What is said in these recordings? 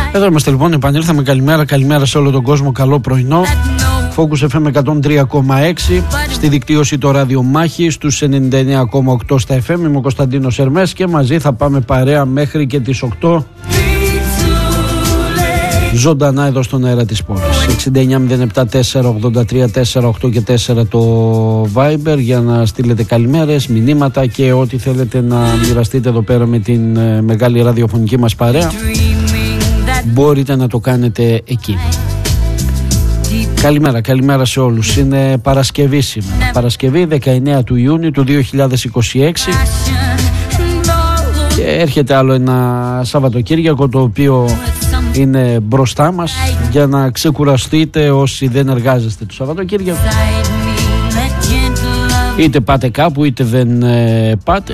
Εδώ είμαστε λοιπόν, επανήλθαμε. Καλημέρα σε όλο τον κόσμο. Καλό πρωινό. Focus FM 103,6 στη δικτύωση το ραδιομάχη στους 99,8 στα FM. Είμαι ο Κωνσταντίνος Ερμές και μαζί θα πάμε παρέα μέχρι και τις 8 ζωντανά εδώ στον αέρα της πόλης. 6907-483-483 και 4 το Viber για να στείλετε καλημέρες, μηνύματα και ό,τι θέλετε να μοιραστείτε εδώ πέρα με την μεγάλη ραδιοφωνική μας παρέα. Μπορείτε να το κάνετε εκεί. Καλημέρα σε όλους. Είναι Παρασκευή σήμερα. Παρασκευή 19 του Ιούνιου του 2026 και έρχεται άλλο ένα Σαββατοκύριακο το οποίο είναι μπροστά μας για να ξεκουραστείτε όσοι δεν εργάζεστε το Σαββατοκύριακο. Είτε πάτε κάπου είτε δεν πάτε.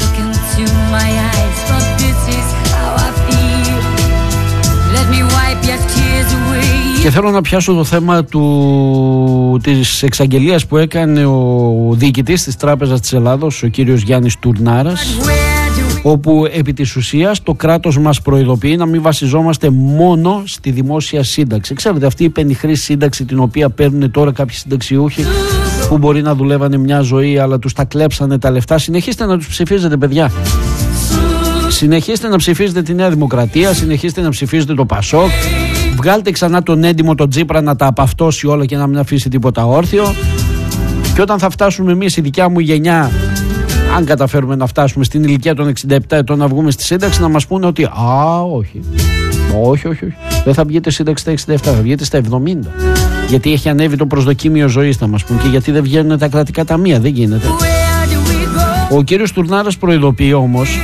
Και θέλω να πιάσω το θέμα της εξαγγελίας που έκανε ο διοικητής της Τράπεζας της Ελλάδος, ο κύριος Γιάννης Τουρνάρας, όπου επί της ουσίας το κράτος μας προειδοποιεί να μην βασιζόμαστε μόνο στη δημόσια σύνταξη. Ξέρετε, αυτή η πενιχρή σύνταξη την οποία παίρνουν τώρα κάποιοι συνταξιούχοι που μπορεί να δουλεύανε μια ζωή αλλά τους τα κλέψανε τα λεφτά. Συνεχίστε να τους ψηφίζετε, παιδιά. Συνεχίστε να ψηφίζετε τη Νέα Δημοκρατία, συνεχίστε να ψηφίζετε το Πασόκ. Βγάλτε ξανά τον έντιμο τον Τσίπρα να τα απαυτώσει όλα και να μην αφήσει τίποτα όρθιο. Και όταν θα φτάσουμε εμείς, η δικιά μου γενιά, αν καταφέρουμε να φτάσουμε στην ηλικία των 67 ετών να βγούμε στη σύνταξη, να μας πούνε ότι όχι, δεν θα βγείτε σύνταξη στα 67, θα βγείτε στα 70. Γιατί έχει ανέβει το προσδοκίμιο ζωής, θα μας πούν, και γιατί δεν βγαίνουν τα κρατικά ταμεία, δεν γίνεται. Ο κύριος Τουρνάρας προειδοποιεί όμως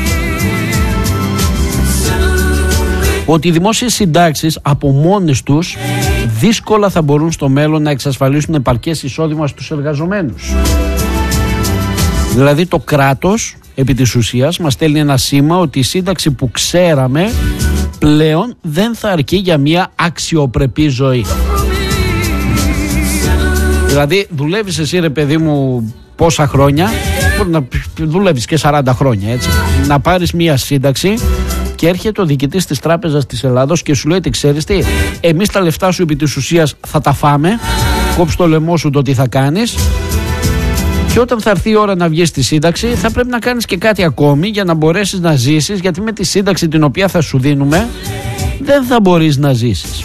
ότι οι δημόσιες συντάξεις από μόνες τους δύσκολα θα μπορούν στο μέλλον να εξασφαλίσουν επαρκές εισόδημα στους εργαζομένους. Δηλαδή το κράτος επί της ουσίας μας στέλνει ένα σήμα ότι η σύνταξη που ξέραμε πλέον δεν θα αρκεί για μια αξιοπρεπή ζωή. Δηλαδή δουλεύεις εσύ, ρε παιδί μου, πόσα χρόνια, μπορεί να δουλεύεις και 40 χρόνια, έτσι, να πάρεις μια σύνταξη. Και έρχεται ο διοικητής της Τράπεζας της Ελλάδος και σου λέει: τι ξέρεις τι, εμείς τα λεφτά σου επί της ουσίας θα τα φάμε, κόψει το λαιμό σου το τι θα κάνεις, και όταν θα έρθει η ώρα να βγεις στη σύνταξη θα πρέπει να κάνεις και κάτι ακόμη για να μπορέσεις να ζήσεις, γιατί με τη σύνταξη την οποία θα σου δίνουμε δεν θα μπορείς να ζήσεις.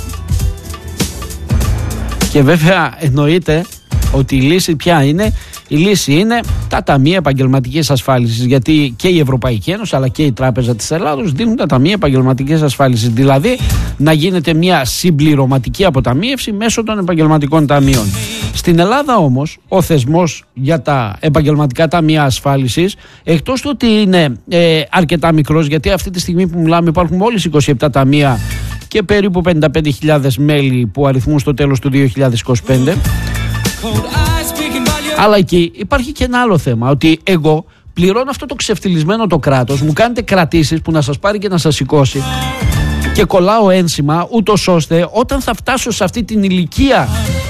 Και βέβαια εννοείται ότι η λύση ποια είναι? Η λύση είναι τα ταμεία επαγγελματικής ασφάλισης, γιατί και η Ευρωπαϊκή Ένωση αλλά και η Τράπεζα της Ελλάδος δίνουν τα ταμεία επαγγελματικής ασφάλισης. Δηλαδή να γίνεται μια συμπληρωματική αποταμίευση μέσω των επαγγελματικών ταμείων. Στην Ελλάδα όμως ο θεσμός για τα επαγγελματικά ταμεία ασφάλισης, εκτός του ότι είναι αρκετά μικρός, γιατί αυτή τη στιγμή που μιλάμε υπάρχουν μόλις 27 ταμεία και περίπου 55.000 μέλη που αριθμούν στο τέλος του 2025. Αλλά εκεί υπάρχει και ένα άλλο θέμα, ότι εγώ πληρώνω αυτό το ξεφτυλισμένο το κράτος, μου κάνετε κρατήσεις που να σας πάρει και να σας σηκώσει και κολλάω ένσημα, ούτως ώστε όταν θα φτάσω σε αυτή την ηλικία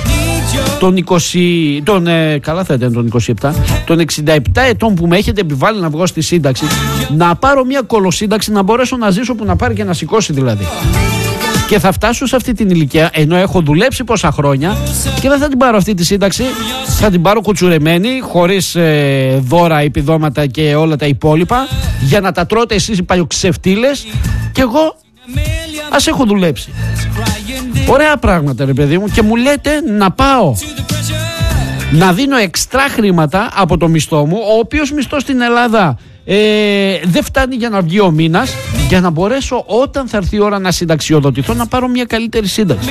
των 67 ετών που με έχετε επιβάλει να βγω στη σύνταξη, να πάρω μια κολοσύνταξη, να μπορέσω να ζήσω που να πάρει και να σηκώσει δηλαδή. Και θα φτάσω σε αυτή την ηλικία, ενώ έχω δουλέψει πόσα χρόνια, και δεν θα την πάρω αυτή τη σύνταξη, θα την πάρω κουτσουρεμένη, χωρίς δώρα, επιδόματα και όλα τα υπόλοιπα, για να τα τρώτε εσείς οι παλιοξεφτύλες, και εγώ ας έχω δουλέψει. Ωραία πράγματα, ρε παιδί μου, και μου λέτε να πάω να δίνω εξτρά χρήματα από το μισθό μου, ο οποίος μισθός στην Ελλάδα δεν φτάνει για να βγει ο μήνας, για να μπορέσω όταν θα έρθει η ώρα να συνταξιοδοτηθώ να πάρω μια καλύτερη σύνταξη.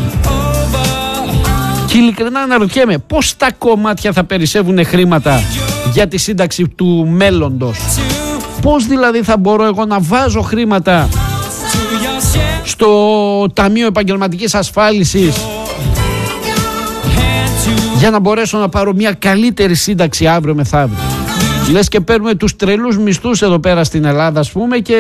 Και ειλικρινά αναρωτιέμαι πώς τα κομμάτια θα περισσεύουν χρήματα για τη σύνταξη του μέλλοντος. Πώς δηλαδή θα μπορώ εγώ να βάζω χρήματα στο Ταμείο Επαγγελματικής Ασφάλισης για να μπορέσω να πάρω μια καλύτερη σύνταξη αύριο μεθαύριο. Λες και παίρνουμε τους τρελούς μισθούς εδώ πέρα στην Ελλάδα, ας πούμε, και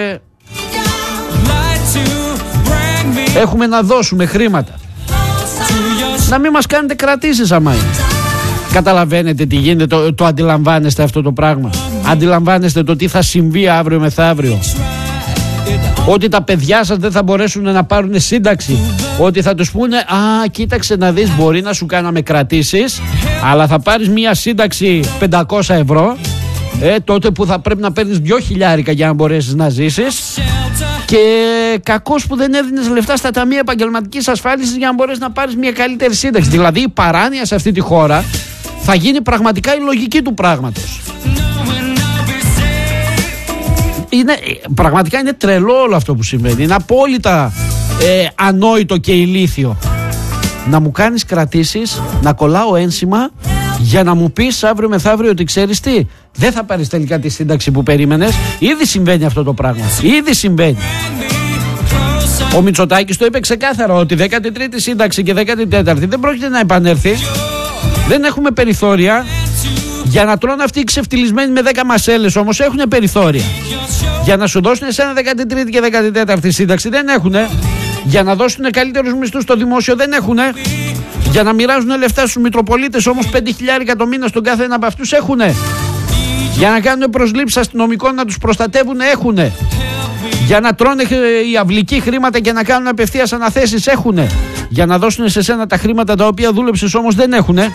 έχουμε να δώσουμε χρήματα. Να μην μας κάνετε κρατήσεις άμα είναι. Καταλαβαίνετε τι γίνεται, το αντιλαμβάνεστε αυτό το πράγμα? Αντιλαμβάνεστε το τι θα συμβεί αύριο μεθαύριο? ότι τα παιδιά σας δεν θα μπορέσουν να πάρουν σύνταξη, ότι θα τους πούνε «Α, κοίταξε να δεις, μπορεί να σου κάναμε κρατήσεις, αλλά θα πάρεις μια σύνταξη 500 ευρώ, τότε που θα πρέπει να παίρνεις 2.000 για να μπορέσεις να ζήσεις, και κακώς που δεν έδινες λεφτά στα ταμεία επαγγελματικής ασφάλισης για να μπορέσεις να πάρεις μια καλύτερη σύνταξη». Δηλαδή η παράνοια σε αυτή τη χώρα θα γίνει πραγματικά η λογική του πράγματος. Πραγματικά είναι τρελό όλο αυτό που συμβαίνει. Είναι απόλυτα ανόητο και ηλίθιο να μου κάνεις κρατήσεις, να κολλάω ένσημα για να μου πεις αύριο μεθαύριο ότι ξέρεις τι, δεν θα πάρεις τελικά τη σύνταξη που περίμενες. Ήδη συμβαίνει αυτό το πράγμα. Ήδη συμβαίνει. Ο Μητσοτάκης το είπε ξεκάθαρα ότι 13η σύνταξη και 14η δεν πρόκειται να επανέλθει. Δεν έχουμε περιθώρια. Για να τρώνε αυτοί οι ξεφτυλισμένοι με 10 μασέλες όμως έχουν περιθώρια. Για να σου δώσουν εσένα 13η και 14η σύνταξη δεν έχουνε. Για να δώσουν καλύτερους μισθούς στο δημόσιο δεν έχουνε. Για να μοιράζουν λεφτά στους Μητροπολίτες όμως 5.000 το μήνα στον κάθε ένα από αυτούς έχουνε. Για να κάνουν προσλήψεις αστυνομικών να τους προστατεύουν έχουνε. Για να τρώνε οι αυλικοί χρήματα και να κάνουν απευθείας αναθέσεις έχουνε. Για να δώσουν σε σένα τα χρήματα τα οποία δούλεψες όμως δεν έχουνε.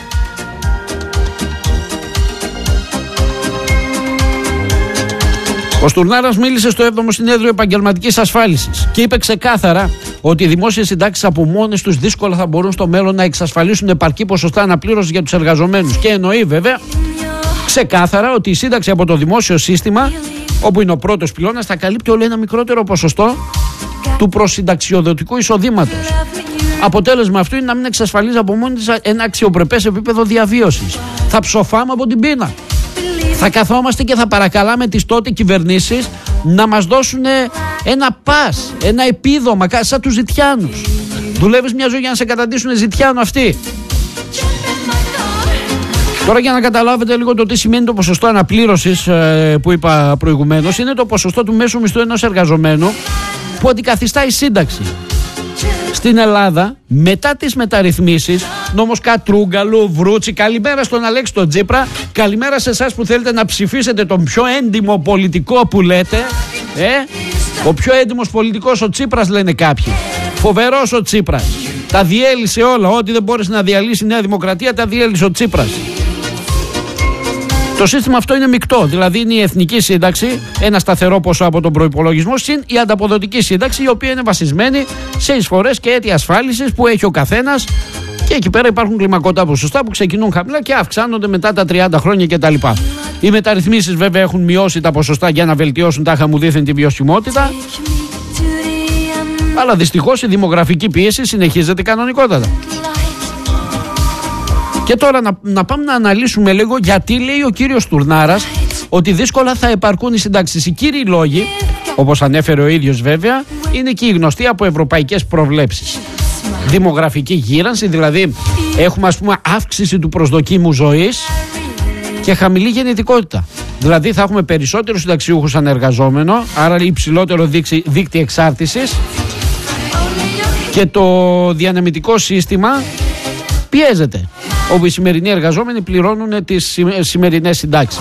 Ο Στουρνάρας μίλησε στο 7ο Συνέδριο Επαγγελματικής Ασφάλισης και είπε ξεκάθαρα ότι οι δημόσιες συντάξεις από μόνες τους δύσκολα θα μπορούν στο μέλλον να εξασφαλίσουν επαρκή ποσοστά αναπλήρωσης για τους εργαζομένους. Και εννοεί βέβαια ξεκάθαρα ότι η σύνταξη από το δημόσιο σύστημα, όπου είναι ο πρώτος πυλώνας, θα καλύπτει όλο ένα μικρότερο ποσοστό του προσυνταξιοδοτικού εισοδήματος. Αποτέλεσμα αυτού είναι να μην εξασφαλίζει από μόνη της ένα αξιοπρεπές επίπεδο διαβίωσης. Θα ψοφάμε από την πείνα. Θα καθόμαστε και θα παρακαλάμε τις τότε κυβερνήσεις να μας δώσουν ένα πας, ένα επίδομα, σαν τους ζητιάνους. Δουλεύεις μια ζωή για να σε καταντήσουν ζητιάνο αυτοί. Τώρα για να καταλάβετε λίγο το τι σημαίνει το ποσοστό αναπλήρωσης που είπα προηγουμένως, είναι το ποσοστό του μέσου μισθού ενός εργαζομένου που αντικαθιστά η σύνταξη. Στην Ελλάδα, μετά τις μεταρρυθμίσεις, νόμος Κατρούγκαλου, Βρούτσι, καλημέρα στον Αλέξη τον Τσίπρα, καλημέρα σε εσάς που θέλετε να ψηφίσετε τον πιο έντιμο πολιτικό που λέτε, ο πιο έντιμος πολιτικός ο Τσίπρας λένε κάποιοι, φοβερός ο Τσίπρας, τα διέλυσε όλα, ό,τι δεν μπόρεσε να διαλύσει η Νέα Δημοκρατία τα διέλυσε ο Τσίπρας. Το σύστημα αυτό είναι μεικτό, δηλαδή είναι η εθνική σύνταξη, ένα σταθερό ποσό από τον προϋπολογισμό, συν η ανταποδοτική σύνταξη, η οποία είναι βασισμένη σε εισφορές και έτη ασφάλισης που έχει ο καθένας, και εκεί πέρα υπάρχουν κλιμακωτά ποσοστά που ξεκινούν χαμηλά και αυξάνονται μετά τα 30 χρόνια κτλ. Οι μεταρρυθμίσεις βέβαια έχουν μειώσει τα ποσοστά για να βελτιώσουν τάχα μου δήθεν τη βιωσιμότητα, αλλά δυστυχώς η δημογραφική πίεση συνεχίζεται κανονικότατα. Και τώρα να πάμε να αναλύσουμε λίγο γιατί λέει ο κύριος Τουρνάρας ότι δύσκολα θα επαρκούν οι συντάξεις. Οι κύριοι λόγοι, όπως ανέφερε ο ίδιος βέβαια, είναι και οι γνωστοί από ευρωπαϊκές προβλέψεις. Δημογραφική γύρανση, δηλαδή έχουμε ας πούμε αύξηση του προσδοκίμου ζωής και χαμηλή γεννητικότητα. Δηλαδή θα έχουμε περισσότερους συνταξιούχους ανεργαζόμενο, άρα υψηλότερο δίκτυο εξάρτησης, και το διανεμητικό σύστημα πιέζεται, όπου οι σημερινοί εργαζόμενοι πληρώνουν τις σημερινές συντάξεις.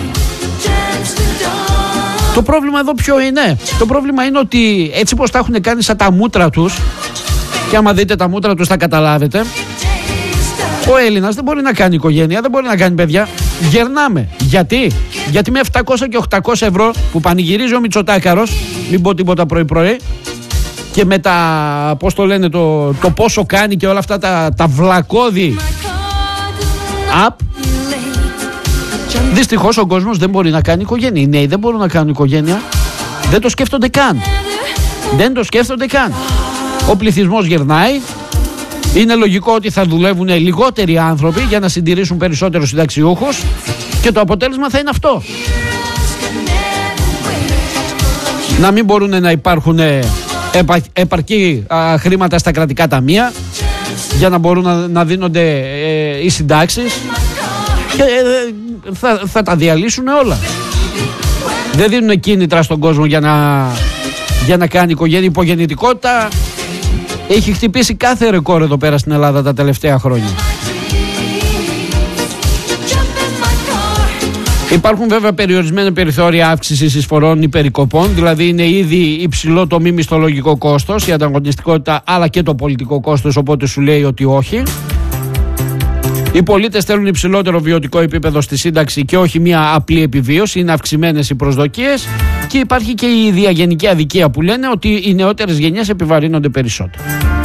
Το πρόβλημα εδώ ποιο είναι? Το πρόβλημα είναι ότι έτσι πως τα έχουν κάνει σαν τα μούτρα τους, και άμα δείτε τα μούτρα τους θα καταλάβετε, ο Έλληνας δεν μπορεί να κάνει οικογένεια, δεν μπορεί να κάνει παιδιά. Γερνάμε. Γιατί με 700 και 800 ευρώ που πανηγυρίζει ο Μητσοτάκαρος, μην πω τίποτα πρωί-πρωί, και με τα, πώς το λένε, το πόσο κάνει και όλα αυτά τα βλακώδη app, δυστυχώς ο κόσμος δεν μπορεί να κάνει οικογένεια. Οι νέοι δεν μπορούν να κάνουν οικογένεια. Δεν το σκέφτονται καν. Ο πληθυσμός γερνάει. Είναι λογικό ότι θα δουλεύουν λιγότεροι άνθρωποι για να συντηρήσουν περισσότερους συνταξιούχους, και το αποτέλεσμα θα είναι αυτό. Να μην μπορούν να υπάρχουν επαρκή χρήματα στα κρατικά ταμεία για να μπορούν να δίνονται οι συντάξεις, και θα τα διαλύσουν όλα. Δεν δίνουν κίνητρα στον κόσμο για να κάνει οικογένεια. Η υπογεννητικότητα έχει χτυπήσει κάθε ρεκόρ εδώ πέρα στην Ελλάδα τα τελευταία χρόνια. Υπάρχουν βέβαια περιορισμένα περιθώρια αύξησης εισφορών ή περικοπών, δηλαδή είναι ήδη υψηλό το μη μισθολογικό κόστος, η ανταγωνιστικότητα αλλά και το πολιτικό κόστος, οπότε σου λέει ότι όχι. Οι πολίτες θέλουν υψηλότερο βιωτικό επίπεδο στη σύνταξη και όχι μια απλή επιβίωση, είναι αυξημένες οι προσδοκίες και υπάρχει και η διαγενική αδικία που λένε ότι οι νεότερες γενιές επιβαρύνονται περισσότερο.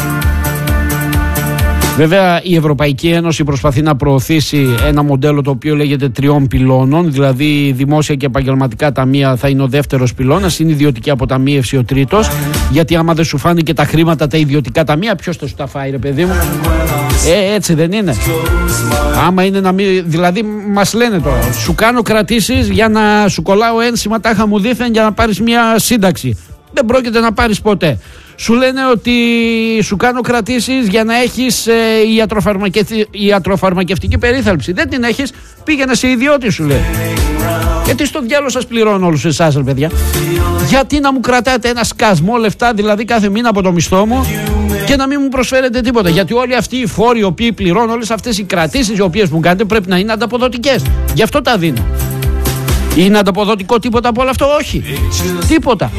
Βέβαια η Ευρωπαϊκή Ένωση προσπαθεί να προωθήσει ένα μοντέλο το οποίο λέγεται 3 πυλώνων, δηλαδή δημόσια και επαγγελματικά ταμεία θα είναι ο δεύτερος πυλώνας, είναι ιδιωτική αποταμίευση ο τρίτος, γιατί άμα δεν σου φάνε και τα χρήματα τα ιδιωτικά ταμεία, ποιος θα σου τα φάει ρε παιδί μου? Έτσι δεν είναι? Άμα είναι να μην, δηλαδή μας λένε τώρα, σου κάνω κρατήσεις για να σου κολλάω ένσημα τάχα μου δήθεν για να πάρεις μια σύνταξη. Δεν πρόκειται να πάρεις ποτέ. Σου λένε ότι σου κάνω κρατήσεις για να έχεις ιατροφαρμακευτική περίθαλψη. Δεν την έχεις, πήγαινε σε ιδιώτη σου λέει. Γιατί στο διάλογο σας πληρώνω όλους εσάς ρε παιδιά? Γιατί να μου κρατάτε ένα σκασμό λεφτά δηλαδή κάθε μήνα από το μισθό μου και να μην μου προσφέρετε τίποτα? Γιατί όλοι αυτοί οι φόροι οι οποίοι πληρώνω, όλες αυτές οι κρατήσεις οι οποίες μου κάνετε πρέπει να είναι ανταποδοτικές. Γι' αυτό τα δίνω. Είναι ανταποδοτικό τίποτα από όλο αυτό? Όχι. Τίποτα.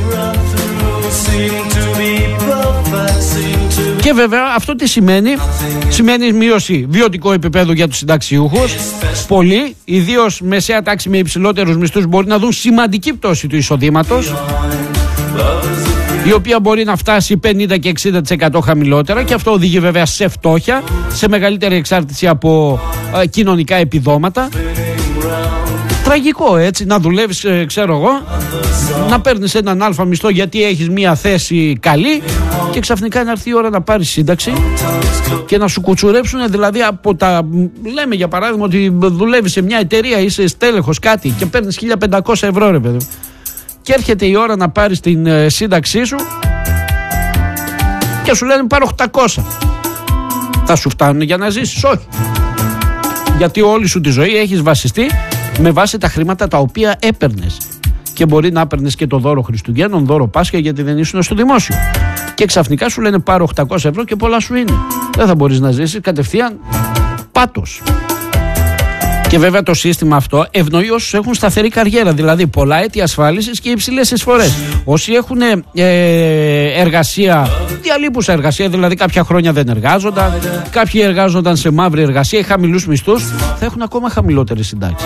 Και βέβαια αυτό τι σημαίνει? Σημαίνει μείωση βιωτικού επίπεδου για τους συνταξιούχους. Πολλοί, ιδίως μεσαία τάξη με υψηλότερους μισθούς, μπορεί να δουν σημαντική πτώση του εισοδήματος, η οποία μπορεί να φτάσει 50 και 60% χαμηλότερα, και αυτό οδηγεί βέβαια σε φτώχεια, σε μεγαλύτερη εξάρτηση από κοινωνικά επιδόματα. Τραγικό έτσι, να δουλεύεις ξέρω εγώ, να παίρνεις έναν αλφα μισθό γιατί έχεις μια θέση καλή και ξαφνικά να έρθει η ώρα να πάρεις σύνταξη και να σου κουτσουρέψουν δηλαδή από τα... Λέμε για παράδειγμα ότι δουλεύεις σε μια εταιρεία, είσαι στέλεχος κάτι και παίρνεις 1.500 ευρώ ρε παιδί, και έρχεται η ώρα να πάρεις την σύνταξή σου και σου λένε πάρω 800. Θα σου φτάνουν για να ζήσεις? Όχι. Γιατί όλη σου τη ζωή έχεις βασιστεί με βάση τα χρήματα τα οποία έπαιρνες. Και μπορεί να έπαιρνες και το δώρο Χριστουγέννων, δώρο Πάσχα, γιατί δεν ήσουν στο δημόσιο. Και ξαφνικά σου λένε πάρω 800 ευρώ και πολλά σου είναι. Δεν θα μπορείς να ζήσεις, κατευθείαν πάτος. Και βέβαια το σύστημα αυτό ευνοεί όσους έχουν σταθερή καριέρα, δηλαδή πολλά έτη ασφάλισης και υψηλές εισφορές. Όσοι έχουν εργασία, διαλείπουσα εργασία, δηλαδή κάποια χρόνια δεν εργάζονταν, κάποιοι εργάζονταν σε μαύρη εργασία ή χαμηλούς μισθούς, θα έχουν ακόμα χαμηλότερες συντάξεις.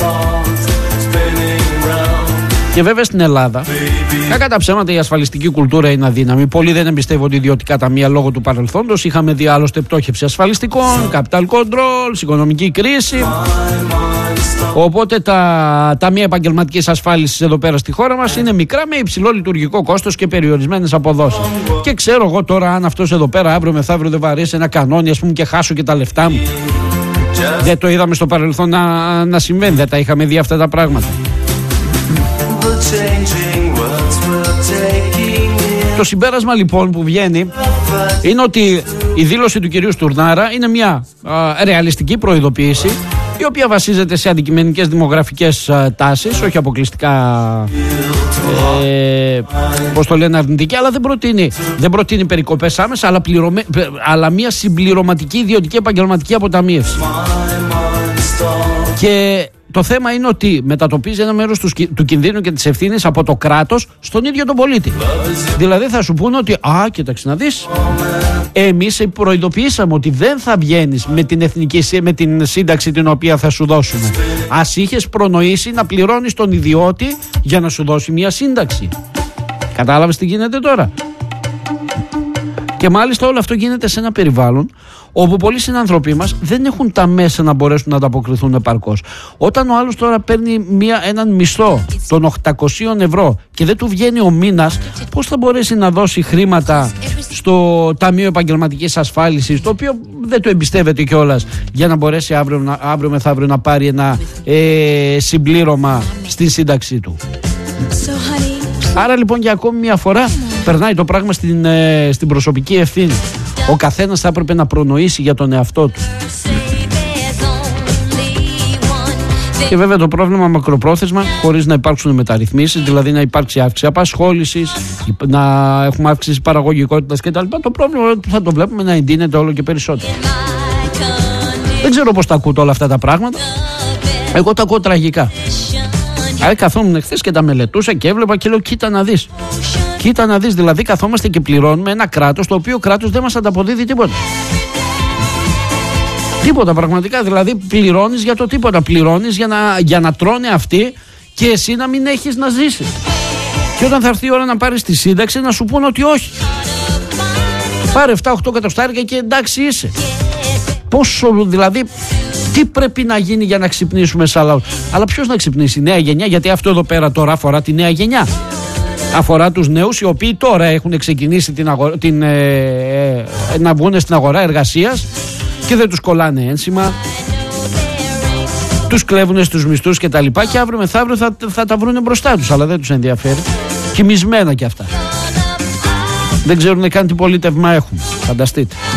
Και βέβαια στην Ελλάδα, κακά τα ψέματα, η ασφαλιστική κουλτούρα είναι αδύναμη. Πολλοί δεν εμπιστεύονται ιδιωτικά ταμεία λόγω του παρελθόντος. Είχαμε δει άλλωστε πτώχευση ασφαλιστικών, capital control, οικονομική κρίση. Οπότε τα ταμεία επαγγελματικής ασφάλισης εδώ πέρα στη χώρα μας είναι μικρά, με υψηλό λειτουργικό κόστος και περιορισμένες αποδόσεις. Και ξέρω εγώ τώρα αν αυτός εδώ πέρα αύριο μεθαύριο δεν βαρέσει ένα κανόνι, ας πούμε, και χάσω και τα λεφτά μου. Δεν το είδαμε στο παρελθόν να συμβαίνει, δεν τα είχαμε δει αυτά τα πράγματα. Το συμπέρασμα λοιπόν που βγαίνει είναι ότι η δήλωση του κυρίου Στουρνάρα είναι μια ρεαλιστική προειδοποίηση, η οποία βασίζεται σε αντικειμενικές δημογραφικές τάσεις, όχι αποκλειστικά πώς το λένε, αρνητική, αλλά δεν προτείνει περικοπές άμεσα, αλλά μια συμπληρωματική ιδιωτική επαγγελματική αποταμίευση. Και το θέμα είναι ότι μετατοπίζει ένα μέρος του κινδύνου και της ευθύνης από το κράτος στον ίδιο τον πολίτη. Δηλαδή θα σου πούνε ότι κοίταξε να δεις, εμείς προειδοποιήσαμε ότι δεν θα βγαίνεις με την σύνταξη την οποία θα σου δώσουμε. Ας είχες προνοήσει να πληρώνεις τον ιδιώτη για να σου δώσει μια σύνταξη. Κατάλαβες τι γίνεται τώρα? Και μάλιστα όλο αυτό γίνεται σε ένα περιβάλλον όπου πολλοί συνανθρωποί μας δεν έχουν τα μέσα να μπορέσουν να ανταποκριθούν επαρκώς. Όταν ο άλλος τώρα παίρνει έναν μισθό των 800 ευρώ και δεν του βγαίνει ο μήνας, πώς θα μπορέσει να δώσει χρήματα στο Ταμείο Επαγγελματικής Ασφάλισης, το οποίο δεν το εμπιστεύεται κιόλας, για να μπορέσει αύριο μεθαύριο να πάρει ένα συμπλήρωμα στη σύνταξή του? Άρα λοιπόν για ακόμη μια φορά περνάει το πράγμα στην προσωπική ευθύνη. Ο καθένας θα έπρεπε να προνοήσει για τον εαυτό του. Και βέβαια το πρόβλημα μακροπρόθεσμα, χωρίς να υπάρξουν μεταρρυθμίσεις, δηλαδή να υπάρξει αύξηση απασχόλησης, να έχουμε αύξηση παραγωγικότητας κτλ., το πρόβλημα θα το βλέπουμε να εντείνεται όλο και περισσότερο. Δεν ξέρω πώς τα ακούτε όλα αυτά τα πράγματα. Εγώ τα ακούω τραγικά. Καθόμουν χθες και τα μελετούσα και έβλεπα και λέω κοίτα να δεις. Κοίτα να δεις, δηλαδή καθόμαστε και πληρώνουμε ένα κράτος το οποίο κράτος δεν μας ανταποδίδει τίποτα. Τίποτα πραγματικά, δηλαδή πληρώνεις για το τίποτα. Πληρώνεις για να τρώνε αυτοί και εσύ να μην έχεις να ζήσεις. Και όταν θα έρθει η ώρα να πάρεις τη σύνταξη να σου πούνε ότι όχι. Πάρε 7-8 κατοστάρια και εντάξει είσαι. Πόσο δηλαδή, τι πρέπει να γίνει για να ξυπνήσουμε σαν λαό. Αλλά ποιος να ξυπνήσει, η νέα γενιά, γιατί αυτό εδώ πέρα τώρα αφορά τη νέα γενιά. Αφορά τους νέους οι οποίοι τώρα έχουν ξεκινήσει να βγουν στην αγορά εργασίας και δεν τους κολλάνε ένσημα. Τους κλέβουν στους μισθούς και τα λοιπά και αύριο μεθαύριο θα τα βρούνε μπροστά τους, αλλά δεν τους ενδιαφέρει. Κοιμισμένα κι αυτά. Δεν ξέρουν καν τι πολίτευμα έχουν. Φανταστείτε.